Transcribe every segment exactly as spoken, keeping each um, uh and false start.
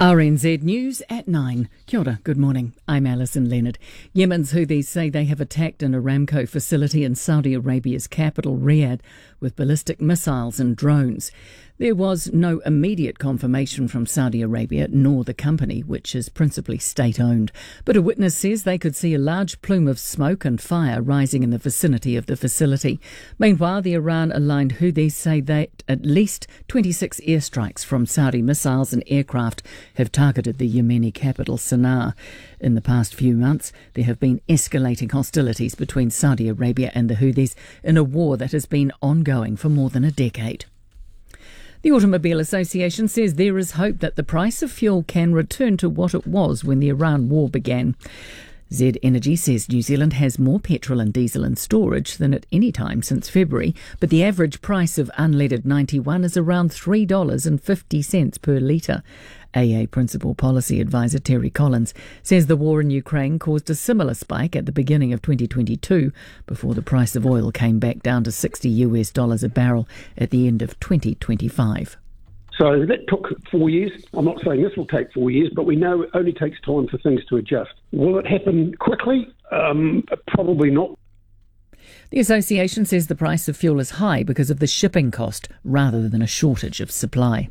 R N Z News at nine. Kia ora, good morning. I'm Alison Leonard. Yemen's Houthis say they have attacked an Aramco facility in Saudi Arabia's capital, Riyadh, with ballistic missiles and drones. There was no immediate confirmation from Saudi Arabia nor the company, which is principally state-owned. But a witness says they could see a large plume of smoke and fire rising in the vicinity of the facility. Meanwhile, the Iran-aligned Houthis say that at least twenty-six airstrikes from Saudi missiles and aircraft have targeted the Yemeni capital, Sana'a. In the past few months, there have been escalating hostilities between Saudi Arabia and the Houthis in a war that has been ongoing for more than a decade. The Automobile Association says there is hope that the price of fuel can return to what it was when the Iran war began. Z Energy says New Zealand has more petrol and diesel in storage than at any time since February, but the average price of unleaded ninety-one is around three dollars fifty per litre. A A Principal Policy Advisor Terry Collins says the war in Ukraine caused a similar spike at the beginning of twenty twenty-two before the price of oil came back down to sixty US dollars a barrel at the end of twenty twenty-five. So that took four years. I'm not saying this will take four years, but we know it only takes time for things to adjust. Will it happen quickly? Um, probably not. The association says the price of fuel is high because of the shipping cost rather than a shortage of supply.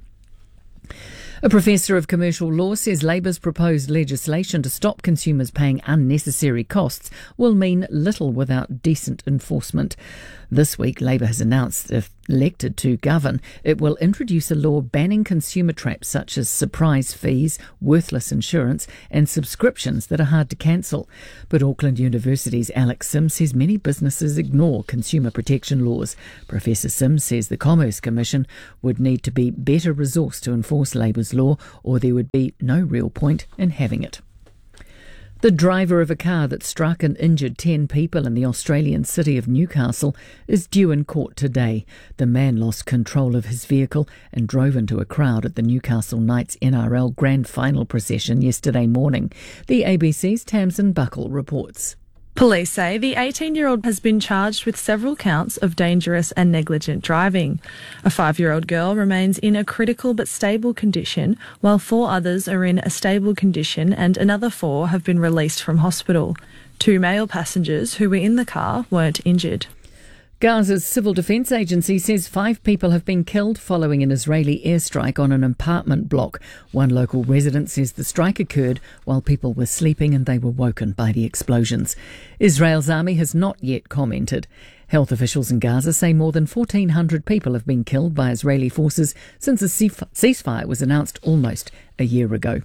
A professor of commercial law says Labour's proposed legislation to stop consumers paying unnecessary costs will mean little without decent enforcement. This week, Labour has announced, if elected to govern, it will introduce a law banning consumer traps such as surprise fees, worthless insurance and subscriptions that are hard to cancel. But Auckland University's Alex Sims says many businesses ignore consumer protection laws. Professor Sims says the Commerce Commission would need to be better resourced to enforce Labour's law, or there would be no real point in having it. The driver of a car that struck and injured ten people in the Australian city of Newcastle is due in court today. The man lost control of his vehicle and drove into a crowd at the Newcastle Knights N R L Grand Final procession yesterday morning. The A B C's Tamsin Buckle reports. Police say the eighteen-year-old has been charged with several counts of dangerous and negligent driving. A five-year-old girl remains in a critical but stable condition, while four others are in a stable condition and another four have been released from hospital. Two male passengers who were in the car weren't injured. Gaza's civil defence agency says five people have been killed following an Israeli airstrike on an apartment block. One local resident says the strike occurred while people were sleeping and they were woken by the explosions. Israel's army has not yet commented. Health officials in Gaza say more than fourteen hundred people have been killed by Israeli forces since a ceasefire was announced almost a year ago.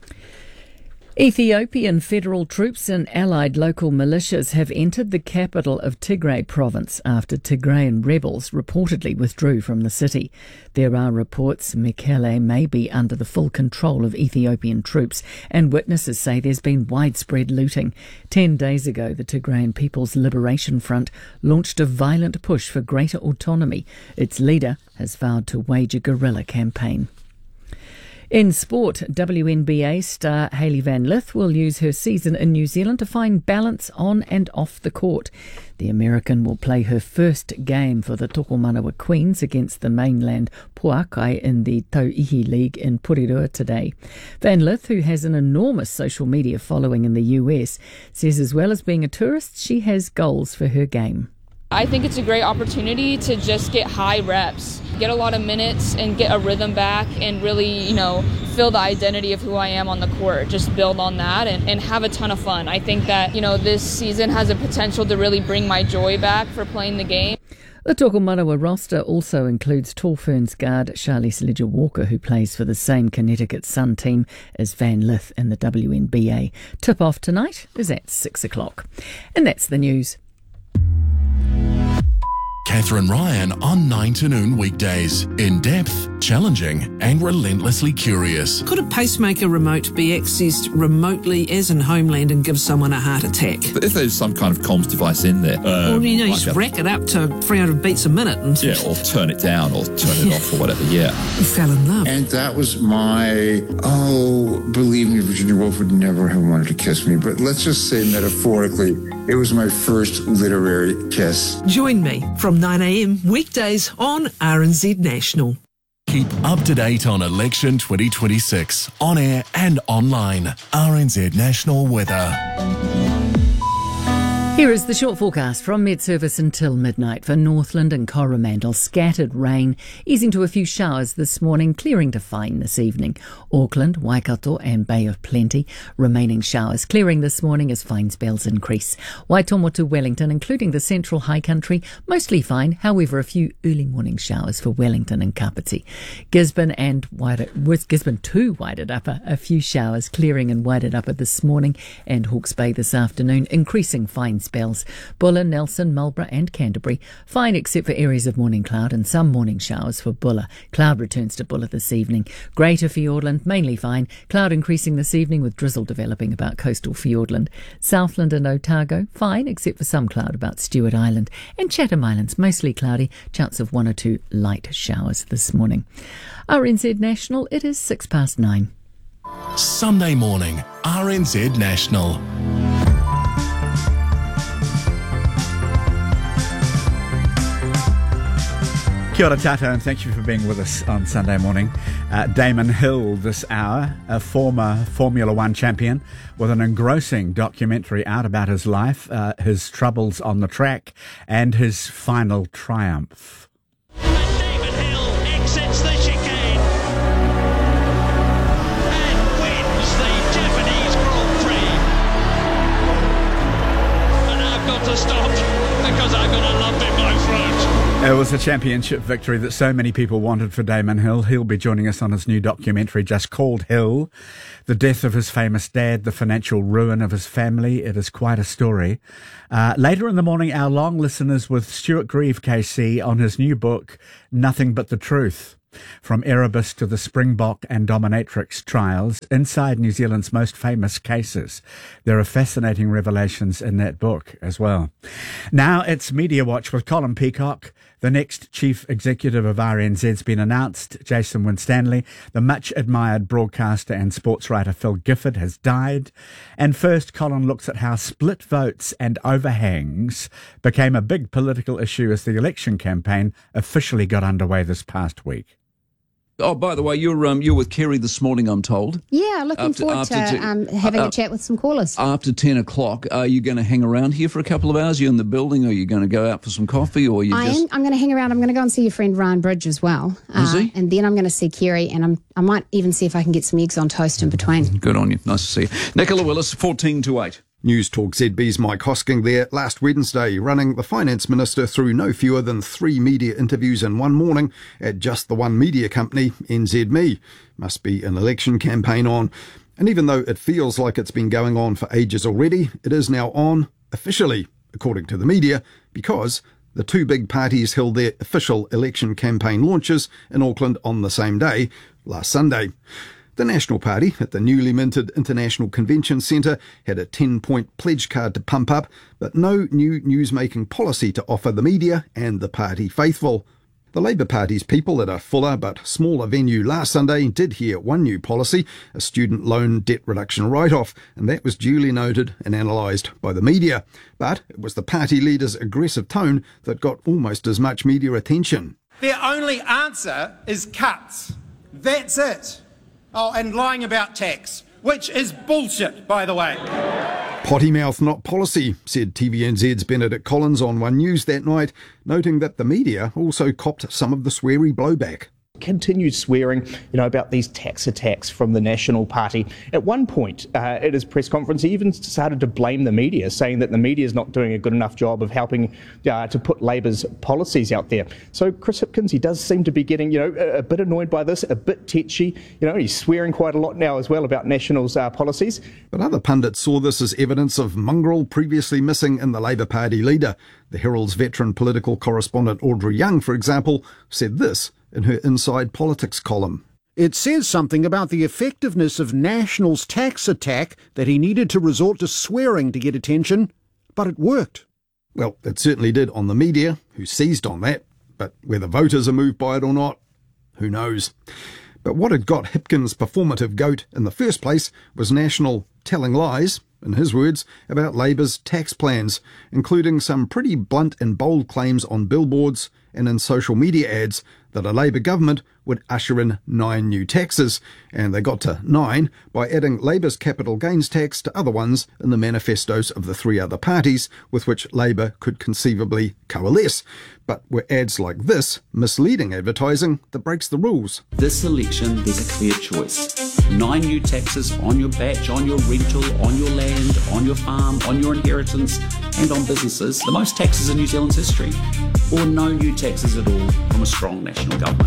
Ethiopian federal troops and allied local militias have entered the capital of Tigray province after Tigrayan rebels reportedly withdrew from the city. There are reports Mekelle may be under the full control of Ethiopian troops, and witnesses say there's been widespread looting. Ten days ago, the Tigrayan People's Liberation Front launched a violent push for greater autonomy. Its leader has vowed to wage a guerrilla campaign. In sport, W N B A star Hayley Van Lith will use her season in New Zealand to find balance on and off the court. The American will play her first game for the Tokomanawa Queens against the mainland Puakai in the Tauihi League in Porirua today. Van Lith, who has an enormous social media following in the U S, says as well as being a tourist, she has goals for her game. I think it's a great opportunity to just get high reps, get a lot of minutes and get a rhythm back and really, you know, feel the identity of who I am on the court, just build on that and, and have a ton of fun. I think that, you know, this season has a potential to really bring my joy back for playing the game. The Tokomanawa roster also includes Tall Ferns guard Charlize Leger-Walker, who plays for the same Connecticut Sun team as Van Lith in the W N B A. Tip-off tonight is at six o'clock. And that's the news. Catherine Ryan on nine to noon weekdays. In-depth, challenging and relentlessly curious. Could a pacemaker remote be accessed remotely as in Homeland and give someone a heart attack? But if there's some kind of comms device in there... Um, well, you know, you like just a, rack it up to three hundred beats a minute. And yeah, or turn it down or turn it off or whatever, yeah. You fell in love. And that was my, oh, believe me, Virginia Woolf would never have wanted to kiss me. But let's just say metaphorically, it was my first literary kiss. Join me from nine a.m. weekdays on R N Z National. Keep up to date on election twenty twenty-six, on air and online. R N Z National Weather. Here is the short forecast from Met-Service until midnight for Northland and Coromandel. Scattered rain, easing to a few showers this morning, clearing to fine this evening. Auckland, Waikato and Bay of Plenty, remaining showers, clearing this morning as fine spells increase. Waitomo to Wellington, including the central high country, mostly fine, however a few early morning showers for Wellington and Kapiti. Gisborne and Wairarapa, Gisborne to Wairarapa, a few showers, clearing in Wairarapa this morning and Hawke's Bay this afternoon, increasing fine spells. Bulla, Nelson, Marlborough and Canterbury, fine except for areas of morning cloud and some morning showers for Bulla. Cloud returns to Bulla this evening. Greater Fiordland, mainly fine. Cloud increasing this evening with drizzle developing about coastal Fiordland. Southland and Otago, fine except for some cloud about Stewart Island. And Chatham Islands, mostly cloudy, chance of one or two light showers this morning. R N Z National, it is six past nine. Sunday morning, R N Z National. Kia ora tātou, and thank you for being with us on Sunday morning. Uh, Damon Hill this hour, a former Formula One champion, with an engrossing documentary out about his life, uh, his troubles on the track, and his final triumph. And Damon Hill exits the chicane and wins the Japanese Grand Prix. And I've got to stop because I've got a lump in my throat. It was a championship victory that so many people wanted for Damon Hill. He'll be joining us on his new documentary just called Hill. The death of his famous dad, the financial ruin of his family. It is quite a story. Uh, later in the morning, our long listeners with Stuart Grieve K C on his new book, Nothing But the Truth. From Erebus to the Springbok and Dominatrix trials, inside New Zealand's most famous cases. There are fascinating revelations in that book as well. Now it's Media Watch with Colin Peacock. The next chief executive of R N Z's been announced, Jason Winstanley. The much-admired broadcaster and sports writer Phil Gifford has died. And first, Colin looks at how split votes and overhangs became a big political issue as the election campaign officially got underway this past week. Oh, by the way, you're um, you're with Kerry this morning, I'm told. Yeah, looking after, forward after to t- um, having uh, a chat with some callers. After ten o'clock, are you going to hang around here for a couple of hours? Are you in the building? Or are you going to go out for some coffee? Or are you I just... am. I'm going to hang around. I'm going to go and see your friend Ryan Bridge as well. Uh, Is he? And then I'm going to see Kerry, and I'm, I might even see if I can get some eggs on toast in between. Good on you. Nice to see you. Nicola Willis, fourteen to eight. News Talk Z B's Mike Hosking there last Wednesday, running the Finance Minister through no fewer than three media interviews in one morning at just the one media company, N Z M E. Must be an election campaign on. And even though it feels like it's been going on for ages already, it is now on officially, according to the media, because the two big parties held their official election campaign launches in Auckland on the same day, last Sunday. The National Party at the newly minted International Convention Centre had a ten-point pledge card to pump up, but no new news-making policy to offer the media and the party faithful. The Labour Party's people at a fuller but smaller venue last Sunday did hear one new policy, a student loan debt reduction write-off, and that was duly noted and analysed by the media. But it was the party leader's aggressive tone that got almost as much media attention. Their only answer is cuts. That's it. Oh, and lying about tax, which is bullshit, by the way. Potty mouth, not policy, said T V N Z's Benedict Collins on One News that night, noting that the media also copped some of the sweary blowback. Continued swearing, you know, about these tax attacks from the National Party. At one point, uh, at his press conference, he even started to blame the media, saying that the media is not doing a good enough job of helping uh, to put Labour's policies out there. So Chris Hipkins, he does seem to be getting, you know, a, a bit annoyed by this, a bit tetchy. You know, he's swearing quite a lot now as well about National's uh, policies. But other pundits saw this as evidence of mongrel previously missing in the Labour Party leader. The Herald's veteran political correspondent Audrey Young, for example, said this in her Inside Politics column. It says something about the effectiveness of National's tax attack that he needed to resort to swearing to get attention, but it worked. Well, it certainly did on the media, who seized on that, but whether voters are moved by it or not, who knows. But what had got Hipkins' performative goat in the first place was National telling lies, in his words, about Labour's tax plans, including some pretty blunt and bold claims on billboards and in social media ads that a Labour government would usher in nine new taxes, and they got to nine by adding Labour's capital gains tax to other ones in the manifestos of the three other parties with which Labour could conceivably coalesce. But were ads like this misleading advertising that breaks the rules? This election, there's a clear choice. Nine new taxes on your batch, on your rental, on your land, on your farm, on your inheritance, and on businesses, the most taxes in New Zealand's history, or no new taxes at all from a strong national government.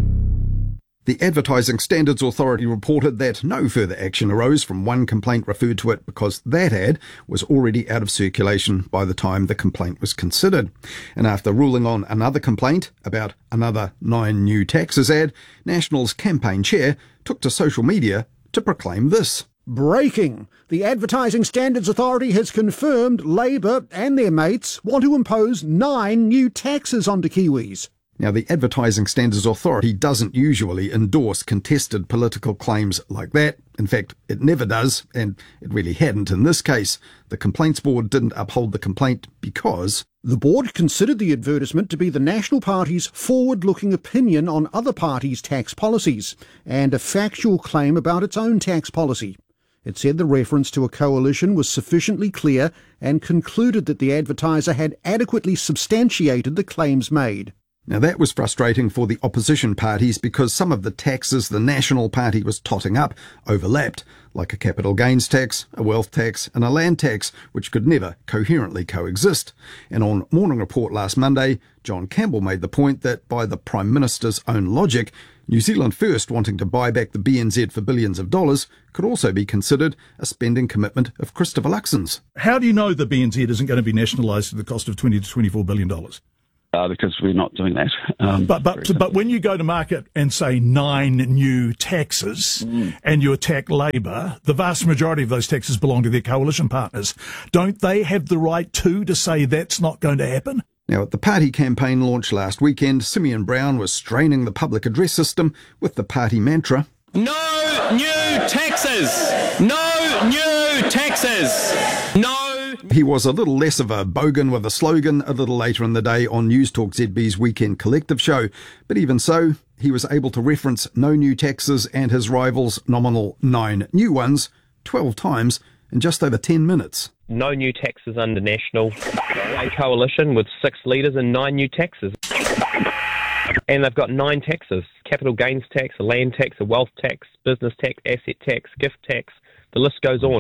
The Advertising Standards Authority reported that no further action arose from one complaint referred to it because that ad was already out of circulation by the time the complaint was considered. And after ruling on another complaint about another nine new taxes ad, National's campaign chair took to social media to proclaim this. Breaking! The Advertising Standards Authority has confirmed Labour and their mates want to impose nine new taxes onto Kiwis. Now, the Advertising Standards Authority doesn't usually endorse contested political claims like that. In fact, it never does, and it really hadn't in this case. The Complaints Board didn't uphold the complaint because the board considered the advertisement to be the National Party's forward-looking opinion on other parties' tax policies and a factual claim about its own tax policy. It said the reference to a coalition was sufficiently clear and concluded that the advertiser had adequately substantiated the claims made. Now, that was frustrating for the opposition parties because some of the taxes the National Party was totting up overlapped, like a capital gains tax, a wealth tax and a land tax, which could never coherently coexist. And on Morning Report last Monday, John Campbell made the point that by the Prime Minister's own logic, New Zealand First wanting to buy back the B N Z for billions of dollars could also be considered a spending commitment of Christopher Luxon's. How do you know the B N Z isn't going to be nationalised at the cost of twenty to twenty-four billion dollars? Uh, because we're not doing that. Um, but but but when you go to market and say nine new taxes mm. and you attack Labour, the vast majority of those taxes belong to their coalition partners. Don't they have the right too to say that's not going to happen? Now, at the party campaign launch last weekend, Simeon Brown was straining the public address system with the party mantra, "No new taxes! No new taxes! No." He was a little less of a bogan with a slogan a little later in the day on News Talk Z B's Weekend Collective show. But even so, he was able to reference no new taxes and his rival's nominal nine new ones twelve times in just over ten minutes. No new taxes under National. A coalition with six leaders and nine new taxes. And they've got nine taxes. Capital gains tax, a land tax, a wealth tax, business tax, asset tax, gift tax. The list goes on.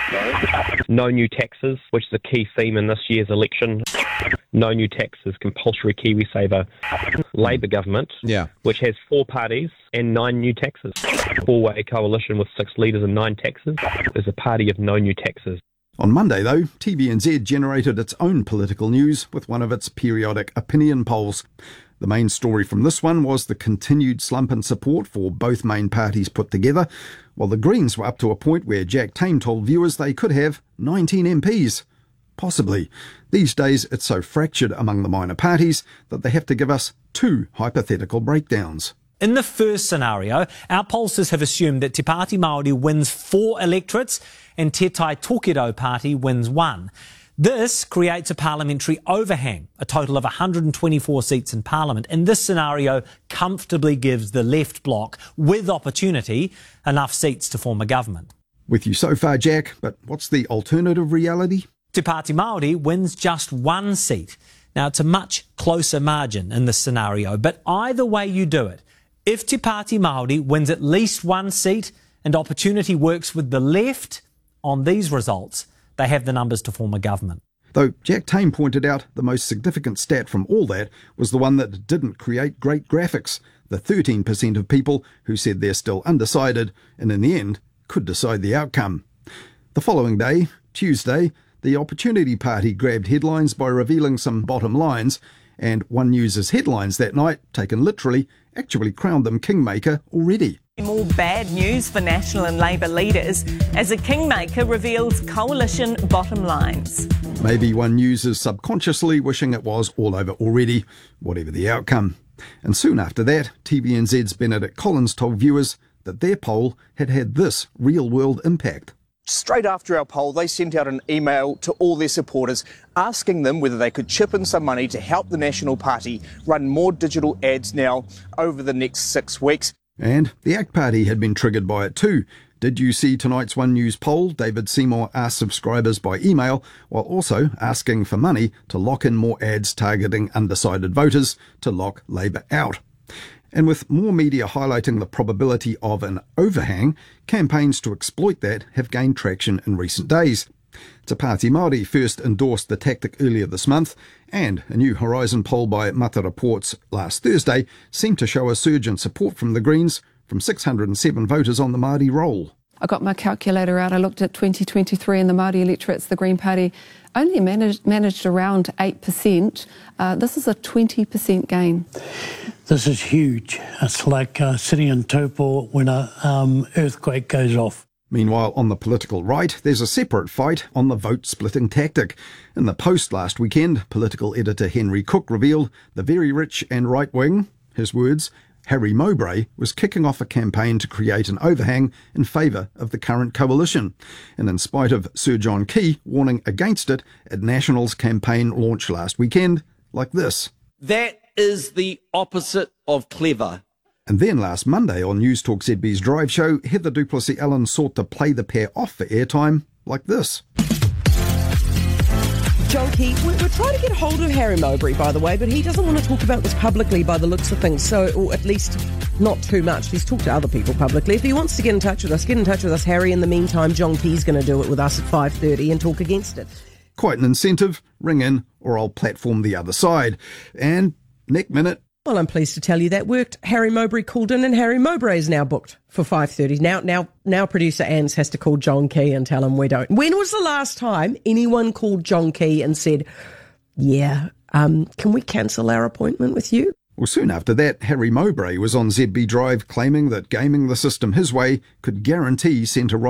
No new taxes, which is a key theme in this year's election. No new taxes, compulsory KiwiSaver. Labour government, yeah. which has four parties and nine new taxes. Four-way coalition with six leaders and nine taxes is a party of no new taxes. On Monday, though, T V N Z generated its own political news with one of its periodic opinion polls. The main story from this one was the continued slump in support for both main parties put together, while the Greens were up to a point where Jack Tame told viewers they could have nineteen M Ps. Possibly. These days it's so fractured among the minor parties that they have to give us two hypothetical breakdowns. In the first scenario, our pollsters have assumed that Te Pāti Māori wins four electorates and Te Tai Tokerau Party wins one. This creates a parliamentary overhang, a total of one hundred twenty-four seats in Parliament. And this scenario comfortably gives the left bloc, with opportunity, enough seats to form a government. With you so far, Jack, but what's the alternative reality? Te Pāti Māori wins just one seat. Now, it's a much closer margin in this scenario, but either way you do it, if Te Pāti Māori wins at least one seat and opportunity works with the left on these results, they have the numbers to form a government. Though Jack Tame pointed out the most significant stat from all that was the one that didn't create great graphics, the thirteen percent of people who said they're still undecided and in the end could decide the outcome. The following day, Tuesday, the Opportunity Party grabbed headlines by revealing some bottom lines, and One News's headlines that night, taken literally, actually crowned them kingmaker already. More bad news for National and Labour leaders as a kingmaker reveals coalition bottom lines. Maybe One News is subconsciously wishing it was all over already, whatever the outcome. And soon after that, T V N Z's Benedict Collins told viewers that their poll had had this real-world impact. Straight after our poll, they sent out an email to all their supporters asking them whether they could chip in some money to help the National Party run more digital ads now over the next six weeks. And the A C T Party had been triggered by it too. Did you see tonight's One News poll? David Seymour asked subscribers by email, while also asking for money to lock in more ads targeting undecided voters to lock Labour out. And with more media highlighting the probability of an overhang, campaigns to exploit that have gained traction in recent days. Te Pāti Māori first endorsed the tactic earlier this month, and a new Horizon poll by Mata Reports last Thursday seemed to show a surge in support from the Greens, from six hundred seven voters on the Māori roll. I got my calculator out. I looked at twenty twenty-three and the Māori electorates. The Green Party only managed, managed around eight percent. Uh, this is a twenty percent gain. This is huge. It's like uh, sitting in Taupo when an um, earthquake goes off. Meanwhile, on the political right, there's a separate fight on the vote-splitting tactic. In the Post last weekend, political editor Henry Cook revealed the very rich and right-wing, his words, Harry Mowbray, was kicking off a campaign to create an overhang in favour of the current coalition. And in spite of Sir John Key warning against it at National's campaign launch last weekend, like this. That is the opposite of clever. And then last Monday on News Talk Z B's Drive Show, Heather du Plessis-Allen sought to play the pair off for airtime like this. John Key, we're, we're trying to get hold of Harry Mowbray, by the way, but he doesn't want to talk about this publicly by the looks of things, so, or at least not too much. He's talked to other people publicly. If he wants to get in touch with us, get in touch with us, Harry. In the meantime, John Key's going to do it with us at five thirty and talk against it. Quite an incentive. Ring in or I'll platform the other side. And next minute. Well, I'm pleased to tell you that worked. Harry Mowbray called in and Harry Mowbray is now booked for five thirty. Now, now, now producer Anns has to call John Key and tell him we don't. When was the last time anyone called John Key and said, yeah, um, can we cancel our appointment with you? Well, soon after that, Harry Mowbray was on Z B Drive claiming that gaming the system his way could guarantee centre-right